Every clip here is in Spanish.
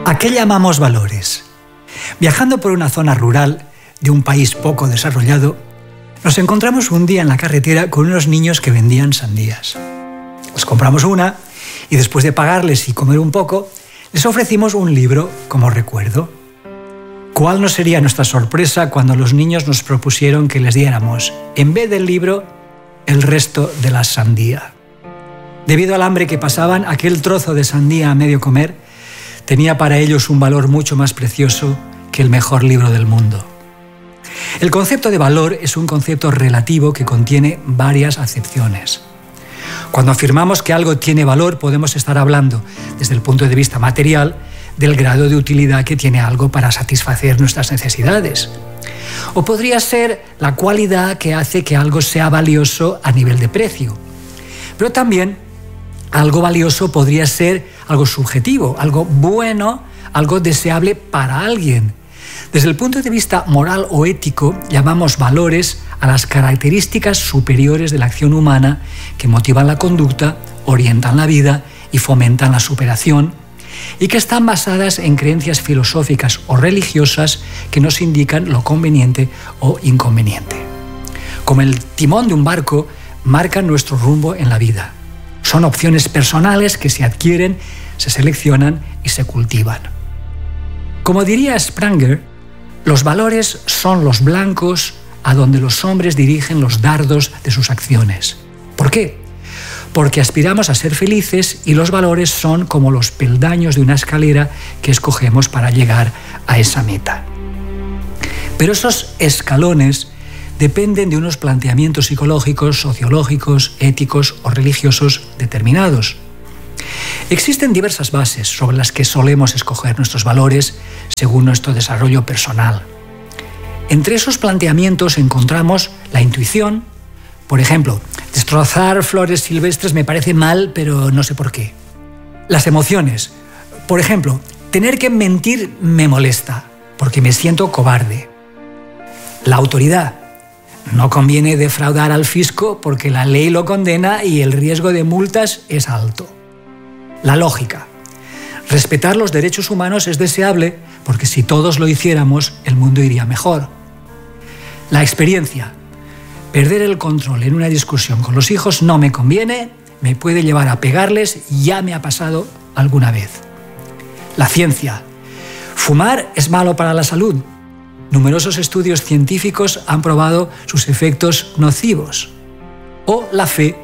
¿A qué llamamos valores? Viajando por una zona rural de un país poco desarrollado, nos encontramos un día en la carretera con unos niños que vendían sandías. Les compramos una y después de pagarles y comer un poco, les ofrecimos un libro como recuerdo. ¿Cuál no sería nuestra sorpresa cuando los niños nos propusieron que les diéramos, en vez del libro, el resto de la sandía? Debido al hambre que pasaban, aquel trozo de sandía a medio comer tenía para ellos un valor mucho más precioso que el mejor libro del mundo. El concepto de valor es un concepto relativo que contiene varias acepciones. Cuando afirmamos que algo tiene valor, podemos estar hablando, desde el punto de vista material, del grado de utilidad que tiene algo para satisfacer nuestras necesidades. O podría ser la cualidad que hace que algo sea valioso a nivel de precio. Pero también algo valioso podría ser algo subjetivo, algo bueno, algo deseable para alguien. Desde el punto de vista moral o ético, llamamos valores a las características superiores de la acción humana que motivan la conducta, orientan la vida y fomentan la superación, y que están basadas en creencias filosóficas o religiosas que nos indican lo conveniente o inconveniente. Como el timón de un barco, marcan nuestro rumbo en la vida. Son opciones personales que se adquieren, se seleccionan y se cultivan. Como diría Spranger, los valores son los blancos a donde los hombres dirigen los dardos de sus acciones. ¿Por qué? Porque aspiramos a ser felices y los valores son como los peldaños de una escalera que escogemos para llegar a esa meta. Pero esos escalones dependen de unos planteamientos psicológicos, sociológicos, éticos o religiosos determinados. Existen diversas bases sobre las que solemos escoger nuestros valores según nuestro desarrollo personal. Entre esos planteamientos encontramos la intuición. Por ejemplo, destrozar flores silvestres me parece mal, pero no sé por qué. Las emociones. Por ejemplo, tener que mentir me molesta, porque me siento cobarde. La autoridad. No conviene defraudar al fisco porque la ley lo condena y el riesgo de multas es alto. La lógica. Respetar los derechos humanos es deseable porque si todos lo hiciéramos, el mundo iría mejor. La experiencia. Perder el control en una discusión con los hijos no me conviene, me puede llevar a pegarles, ya me ha pasado alguna vez. La ciencia. Fumar es malo para la salud. Numerosos estudios científicos han probado sus efectos nocivos. O la fe.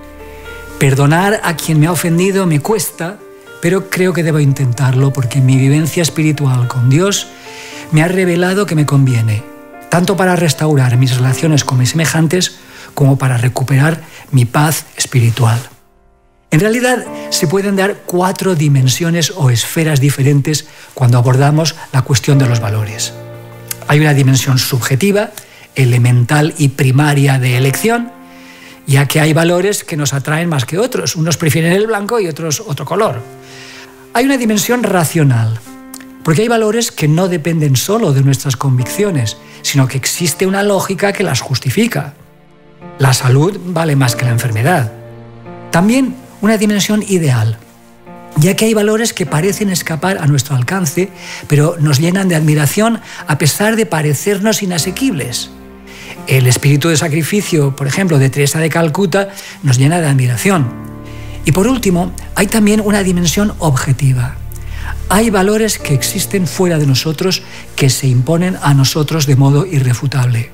Perdonar a quien me ha ofendido me cuesta, pero creo que debo intentarlo porque mi vivencia espiritual con Dios me ha revelado que me conviene, tanto para restaurar mis relaciones con mis semejantes como para recuperar mi paz espiritual. En realidad, se pueden dar 4 dimensiones o esferas diferentes cuando abordamos la cuestión de los valores. Hay una dimensión subjetiva, elemental y primaria de elección, ya que hay valores que nos atraen más que otros. Unos prefieren el blanco y otros otro color. Hay una dimensión racional, porque hay valores que no dependen solo de nuestras convicciones, sino que existe una lógica que las justifica. La salud vale más que la enfermedad. También una dimensión ideal, ya que hay valores que parecen escapar a nuestro alcance, pero nos llenan de admiración a pesar de parecernos inasequibles. El espíritu de sacrificio, por ejemplo, de Teresa de Calcuta, nos llena de admiración. Y por último, hay también una dimensión objetiva. Hay valores que existen fuera de nosotros que se imponen a nosotros de modo irrefutable.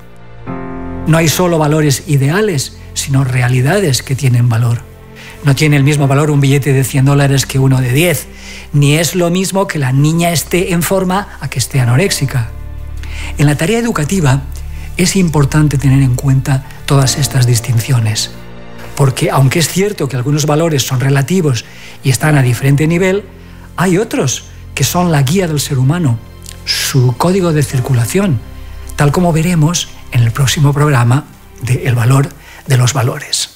No hay solo valores ideales, sino realidades que tienen valor. No tiene el mismo valor un billete de $100 que uno de 10, ni es lo mismo que la niña esté en forma a que esté anoréxica. En la tarea educativa es importante tener en cuenta todas estas distinciones, porque aunque es cierto que algunos valores son relativos y están a diferente nivel, hay otros que son la guía del ser humano, su código de circulación, tal como veremos en el próximo programa de El valor de los valores.